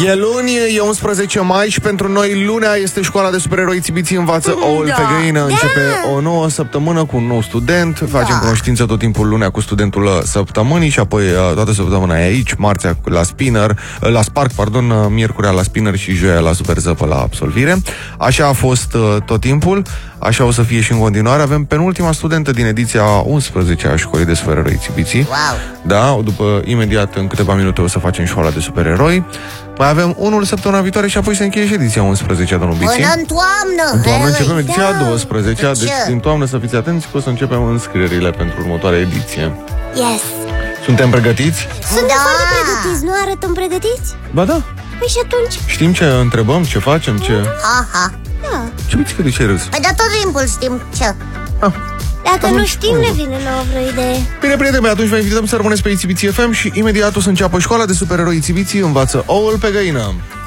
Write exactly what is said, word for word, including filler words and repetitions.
E luni, e unsprezece mai și pentru noi lunea este școala de supereroi Țibiții învață oul Da. pe găină. Începe Da. o nouă săptămână cu un nou student. Facem Da. cunoștință tot timpul lunea cu studentul săptămânii și apoi uh, toată săptămâna e aici, marțea la Spinner, uh, la Spark, pardon, uh, miercurea la Spinner și joia la Super Zăpă la absolvire. Așa a fost uh, tot timpul, așa o să fie și în continuare. Avem penultima studentă din ediția unsprezecea a școlii de supereroi Țibiții. Wow. Da, după imediat în câteva minute o să facem școala de supereroi. Mai avem unul săptămâna viitoare și apoi se încheie și ediția unsprezecea, domnul Biții. Până în toamnă. În toamnă Hei, începem ediția da. a douăsprezecea, De deci ce? din toamnă să fiți atenți că o să începem înscrierile pentru următoarea ediție. Yes. Suntem pregătiți? Suntem Da. foarte pregătiți, nu arătăm pregătiți? Ba da. Păi și atunci? Știm ce întrebăm, ce facem, ce... Ha, ha. Da. Ce uiți că de ce râzi? Păi de tot timpul știm ce. Ah. Dacă nu Atunci, știm, ne vine nouă vreo idee. Bine, prieteni, atunci vă invităm să rămâneți pe Țibiții F M și imediat o să înceapă școala de supereroi Țibiții învață oul pe găină.